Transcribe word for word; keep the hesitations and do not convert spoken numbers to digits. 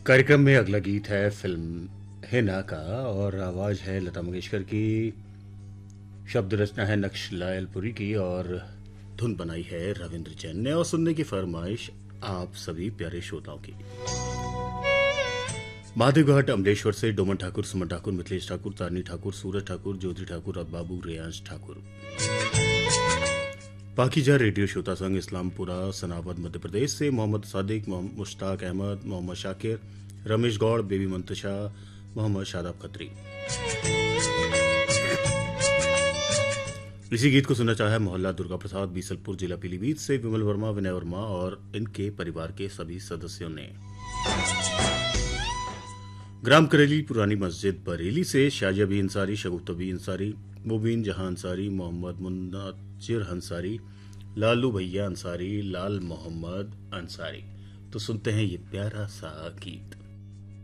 कार्यक्रम में अगला गीत है फिल्म हिना का और आवाज है लता मंगेशकर की। शब्द रचना है नक्श लायलपुरी की और धुन बनाई है रविंद्र जैन ने। और सुनने की फरमाइश आप सभी प्यारे श्रोताओं की। महादेव घाट अमलेश्वर से डोमन ठाकुर, सुमन ठाकुर, मिथिलेश ठाकुर, तारनी ठाकुर, सूरज ठाकुर, ज्योति ठाकुर और बाबू रेयांश ठाकुर। पाकिजा रेडियो श्रोता संघ इस्लामपुरा सनावद मध्य प्रदेश से मोहम्मद सादिक, मुश्ताक अहमद, मोहम्मद शाकिर, रमेश गौड़, बेबी मंतशा, मोहम्मद शादाब खत्री। इसी गीत को सुनना चाहे मोहल्ला दुर्गा प्रसाद, बीसलपुर, जिला पीलीभीत से विमल वर्मा, विनय वर्मा और इनके परिवार के सभी सदस्यों ने। ग्राम करेली पुरानी मस्जिद बरेली से शाजिया बी अंसारी, शगुफ्ता बी अंसारी, मुबीन जहां अंसारी, मोहम्मद मुन्नाजिर अंसारी, लालू भैया अंसारी, लाल मोहम्मद अंसारी। तो सुनते हैं ये प्यारा सा गीत।